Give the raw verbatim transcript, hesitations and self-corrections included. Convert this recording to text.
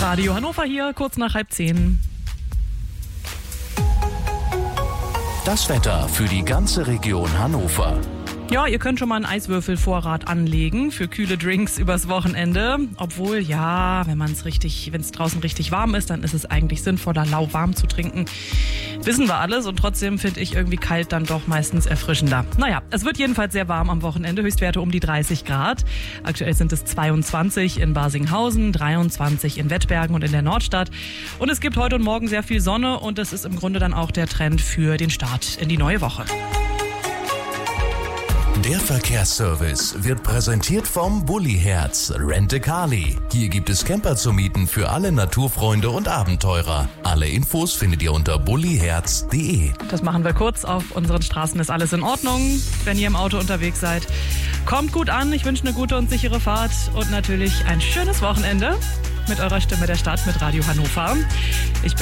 Radio Hannover hier, kurz nach halb zehn. Das Wetter für die ganze Region Hannover. Ja, ihr könnt schon mal einen Eiswürfelvorrat anlegen für kühle Drinks übers Wochenende. Obwohl, ja, wenn man es richtig, wenn es draußen richtig warm ist, dann ist es eigentlich sinnvoller, lauwarm zu trinken. Wissen wir alles und trotzdem finde ich irgendwie kalt dann doch meistens erfrischender. Naja, es wird jedenfalls sehr warm am Wochenende, Höchstwerte um die dreißig Grad. Aktuell sind es zweiundzwanzig in Barsinghausen, dreiundzwanzig in Wettbergen und in der Nordstadt. Und es gibt heute und morgen sehr viel Sonne und das ist im Grunde dann auch der Trend für den Start in die neue Woche. Der Verkehrsservice wird präsentiert vom Bulli-Herz Rent-A-Carly. Hier gibt es Camper zu mieten für alle Naturfreunde und Abenteurer. Alle Infos findet ihr unter bulliherz punkt de. Das machen wir kurz. Auf unseren Straßen ist alles in Ordnung, wenn ihr im Auto unterwegs seid. Kommt gut an, ich wünsche eine gute und sichere Fahrt und natürlich ein schönes Wochenende mit eurer Stimme der Stadt mit Radio Hannover. Ich bin